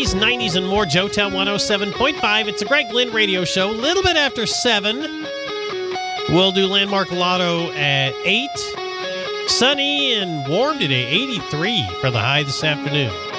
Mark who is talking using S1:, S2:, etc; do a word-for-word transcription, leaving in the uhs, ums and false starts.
S1: eighties, nineties, and more. Joetown one oh seven point five. It's a Greg Lynn radio show. A little bit after seven. We'll do Landmark Lotto at eight. Sunny and warm today, eighty-three for the high this afternoon.